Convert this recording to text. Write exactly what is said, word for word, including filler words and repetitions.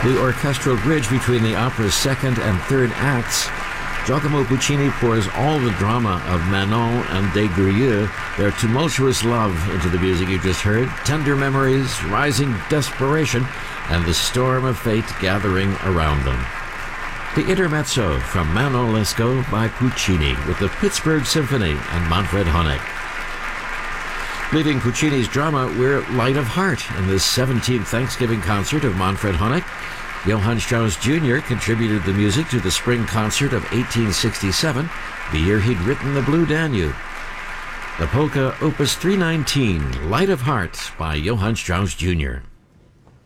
The orchestral bridge between the opera's second and third acts. Giacomo Puccini pours all the drama of Manon and Des Grieux, their tumultuous love, into the music you just heard, tender memories, rising desperation, and the storm of fate gathering around them. The Intermezzo from Manon Lescaut by Puccini with the Pittsburgh Symphony and Manfred Honeck. Leaving Puccini's drama, we're light of heart in this seventeenth Thanksgiving concert of Manfred Honeck. Johann Strauss Junior contributed the music to the Spring Concert of eighteen sixty-seven, the year he'd written the Blue Danube. The polka Opus three nineteen, Light of Heart by Johann Strauss Junior